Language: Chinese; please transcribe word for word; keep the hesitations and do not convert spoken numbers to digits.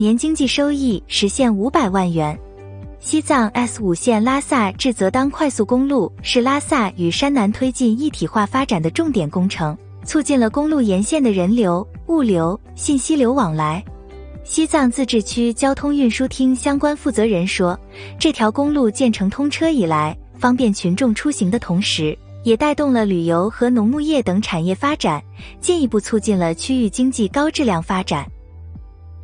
年经济收益实现五百万元。西藏 S 五 线拉萨至泽当快速公路是拉萨与山南推进一体化发展的重点工程，促进了公路沿线的人流、物流、信息流往来。西藏自治区交通运输厅相关负责人说，这条公路建成通车以来，方便群众出行的同时，也带动了旅游和农牧业等产业发展，进一步促进了区域经济高质量发展。